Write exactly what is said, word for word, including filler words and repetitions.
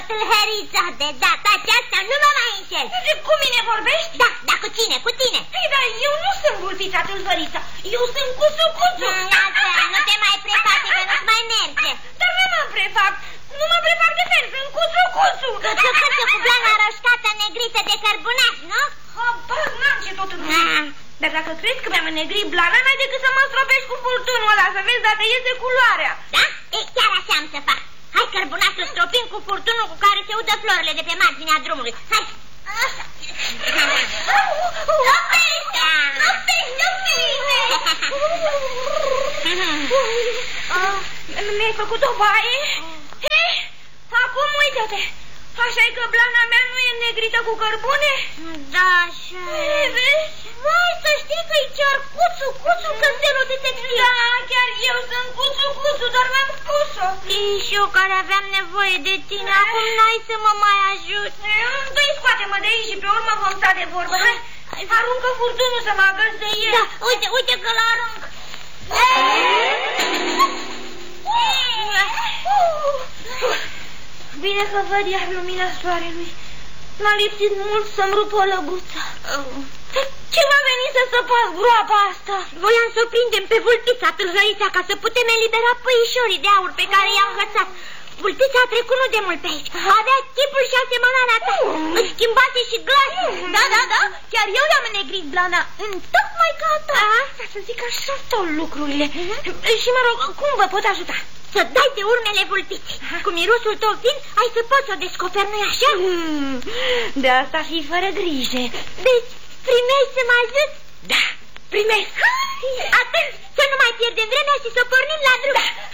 tâlhăriță. De data aceasta nu mă mai înșel. Cu mine vorbești? Da, dar cu cine? Cu tine? Ei, dar eu nu sunt Vulpița tâlhăriță. Eu sunt Cuțu-Cuțu. Lasă, nu te mai preface că nu-ți mai merge. Dar nu mă prefac. Nu mă prefac de fel, sunt Cuțu-Cuțu. Cuțu-Cuțu cu blana roșcată negrită de cărbunaș, nu? Habar n-am ce tot înțeleg. Dar dacă crezi că mi-am înnegrit blana, n-ai decât să mă stropești cu furtunul ăla, să vezi dacă iese culoarea. Da? E, chiar așa am să fac. Hai, cărbunașul, stropim cu furtunul cu care se udă florile de pe marginea drumului. Hai! Nu pește! Nu pește, bine! Mi-ai făcut o baie? Hei, acum uite-te! Așa-i că blana mea nu e negrită cu cărbune? Da, așa e. Vezi? Vai, să știi că e chiar Cuțu-Cuțu cățelul detectiv. Da, chiar eu sunt Cuțu-Cuțu, doar mi-am spus-o. Și eu care aveam nevoie de tine, acum n-ai să mă mai ajut. Dă-i, scoate-mă de aici și pe urmă vom sta de vorbă. Hai, aruncă furtunul să mă agăți de el. Da, uite, uite că l-arunc. Bine că văd iar lumina soarelui. M-a lipsit mult să-mi rup o lăbuță. Ce m-a venit să săpați groapa asta? Voiam să o prindem pe Vulpița tâlhărița ca să putem elibera păișorii de aur pe care i-am hățat. Vulpița a trecut nu de mult pe aici. Avea chipul și asemănarea ta. Îți schimbase și glasul. Da, da, da. Chiar eu i-am înnegrit blana. Tocmai ca ta. Ca să zic, așa stau lucrurile. Și mă rog, cum vă pot ajuta? Să dai de urmele Vulpiței. Cu mirosul tău fin, ai să poți să o descoperi, nu-i așa? Hmm, de asta fi fără grijă. Deci, primești să mă ajut? Da, primesc. Atunci să nu mai pierdem vremea și să pornim la drum. Da.